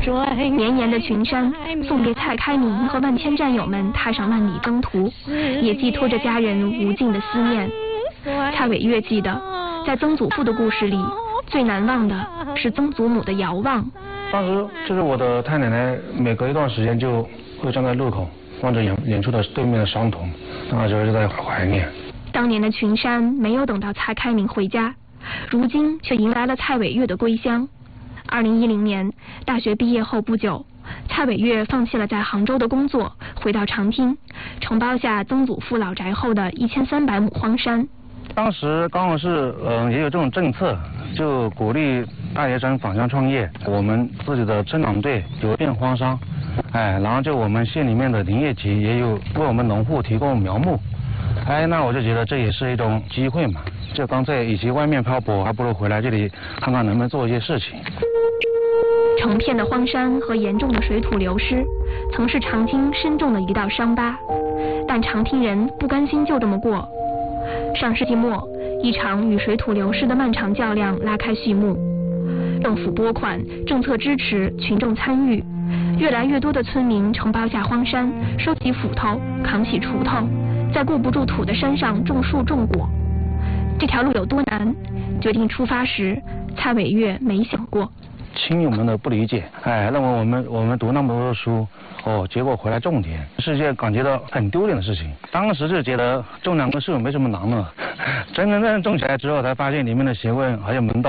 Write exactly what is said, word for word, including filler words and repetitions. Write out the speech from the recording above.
绵延的群山送别蔡开明和万千战友们踏上万里征途，也寄托着家人无尽的思念。蔡伟月记得，在曾祖父的故事里，最难忘的是曾祖母的遥望。 当时就是我的太奶奶，每隔一段时间就会站在路口，望着远远处的对面的山头，那时候就在怀念。 当年的群山没有等到蔡开明回家，如今却迎来了蔡伟月的归乡。二零一零年大学毕业后不久，蔡伟月放弃了在杭州的工作，回到长汀，承包下曾祖父老宅后的一千三百亩荒山。 当时刚好是嗯、呃、也有这种政策，就鼓励大学生返乡创业。我们自己的生产队有变荒山，哎，然后就我们县里面的林业局也有为我们农户提供苗木。哎，那我就觉得这也是一种机会嘛，就干脆与其外面漂泊，还不如回来这里看看能不能做一些事情。 成片的荒山和严重的水土流失，曾是长汀深重的一道伤疤，但长汀人不甘心就这么过。上世纪末，一场与水土流失的漫长较量拉开序幕。政府拨款，政策支持，群众参与，越来越多的村民承包下荒山，收集斧头，扛起锄头，在顾不住土的山上种树种果。这条路有多难？决定出发时，蔡伟月没想过。 亲友们的不理解，哎，认为我们我们读那么多书，哦，结果回来种田，是件感觉到很丢脸的事情。当时就觉得种两棵树没什么难了，真真正正种起来之后，才发现里面的学问还有门道。